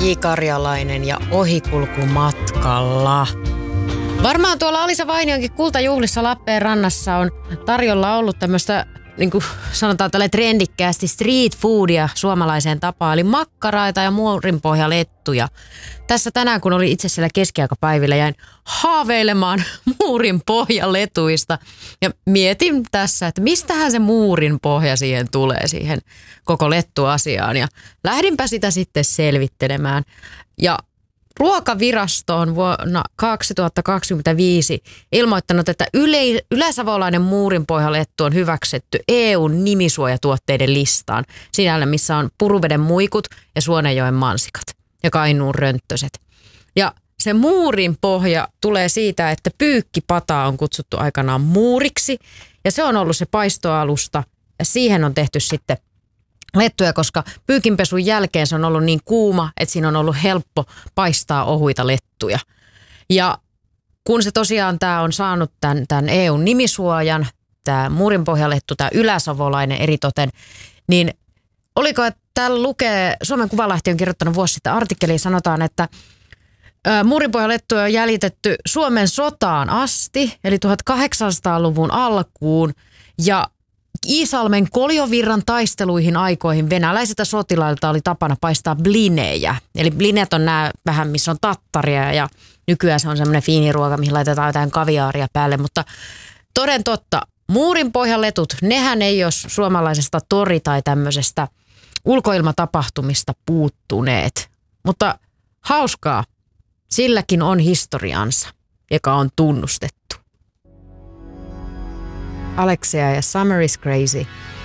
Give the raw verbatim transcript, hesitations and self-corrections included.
J. Karjalainen ja Ohikulkumatkalla. Varmaan tuolla Alisa Vainionkin kultajuhlissa Lappeenrannassa on tarjolla ollut tämmöistä, niin kuin sanotaan tälle trendikkäästi, street foodia suomalaiseen tapaan. Eli makkaraita ja muurinpohjalettuja. Tässä tänään, kun oli itse siellä keskiaikapäivillä, jäin haaveilemaan muurinpohjaletuista. Ja mietin tässä, että mistähän se muurinpohja siihen tulee, siihen koko lettuasiaan. Ja lähdinpä sitä sitten selvittelemään. Ja Ruokavirasto on vuonna kaksituhattakaksikymmentäviisi ilmoittanut, että yle, yläsavolainen muurinpohjalettu on hyväksytty E U:n nimisuojatuotteiden listaan. Siinä, missä on Puruveden muikut ja Suonenjoen mansikat ja Kainuun rönttöset. Ja se muurinpohja tulee siitä, että pyykkipataa on kutsuttu aikanaan muuriksi ja se on ollut se paistoalusta ja siihen on tehty sitten lettuja, koska pyykinpesun jälkeen se on ollut niin kuuma, että siinä on ollut helppo paistaa ohuita lettuja. Ja kun se tosiaan tämä on saanut tämän, tämän E U:n nimisuojan, tämä muurinpohjalettu, tämä yläsavolainen eritoten, niin oliko, että täällä lukee, Suomen Kuvalehti on kirjoittanut vuosi sitten artikkeliin, sanotaan, että muurinpohjalettuja on jäljitetty Suomen sotaan asti, eli tuhatkahdeksansataaluvun alkuun, ja Iisalmen Koljovirran taisteluihin aikoihin venäläisiltä sotilailta oli tapana paistaa blinejä. Eli blinet on nämä vähän, missä on tattaria ja nykyään se on semmoinen fiiniruoka, mihin laitetaan jotain kaviaaria päälle. Mutta toden totta, muurinpohjaletut, nehän ei ole suomalaisesta tori- tai tämmöisestä ulkoilmatapahtumista puuttuneet. Mutta hauskaa, silläkin on historiansa, joka on tunnustettu. Alexia ja Summer is Crazy